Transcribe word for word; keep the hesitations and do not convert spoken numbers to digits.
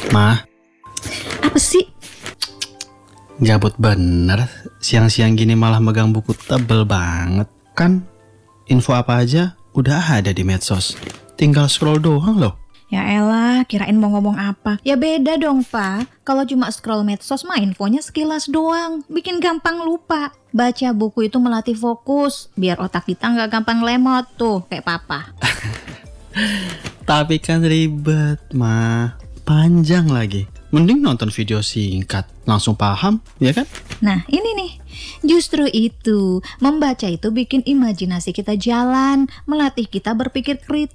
Mah, Apa sih? gabut bener. Siang-siang gini malah megang buku tebel banget. Kan info apa aja udah ada di medsos. Tinggal scroll doang loh. Ya elah, kirain mau ngomong apa. Ya beda dong, Pak. Kalau cuma scroll medsos mah infonya sekilas doang. Bikin gampang lupa. Baca buku itu melatih fokus. Biar otak kita nggak gampang lemot tuh, kayak papa. Tapi kan ribet, mah. Panjang lagi. Mending nonton video singkat, langsung paham, ya kan? Nah, ini nih. Justru itu, membaca itu bikin imajinasi kita jalan, melatih kita berpikir kritis.